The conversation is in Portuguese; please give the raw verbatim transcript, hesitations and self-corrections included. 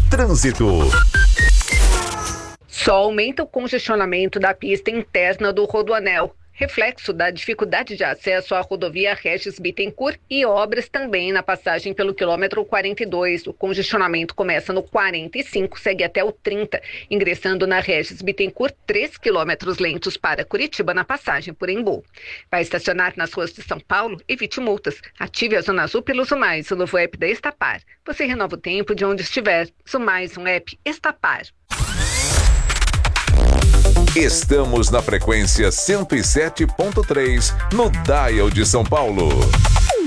Trânsito. Só aumenta o congestionamento da pista interna do Rodoanel, reflexo da dificuldade de acesso à rodovia Regis Bittencourt e obras também na passagem pelo quilômetro quarenta e dois. O congestionamento começa no quarenta e cinco, segue até o trinta, ingressando na Regis Bittencourt, três quilômetros lentos para Curitiba na passagem por Embu. Vai estacionar nas ruas de São Paulo? Evite multas. Ative a Zona Azul pelo Zumais, o novo app da Estapar. Você renova o tempo de onde estiver. Zumais, um app Estapar. Estamos na frequência cento e sete ponto três, no Dial de São Paulo.